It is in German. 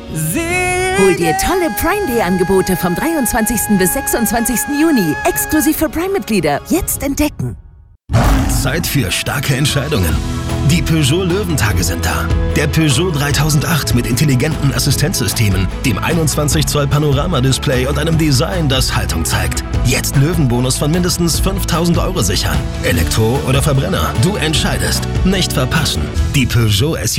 Hol dir tolle Prime Day Angebote vom 23. bis 26. Juni. Exklusiv für Prime-Mitglieder. Jetzt entdecken. Zeit für starke Entscheidungen. Die Peugeot Löwentage sind da. Der Peugeot 3008 mit intelligenten Assistenzsystemen, dem 21 Zoll Panoramadisplay und einem Design, das Haltung zeigt. Jetzt Löwenbonus von mindestens 5.000 € sichern. Elektro oder Verbrenner, du entscheidest. Nicht verpassen. Die Peugeot SUV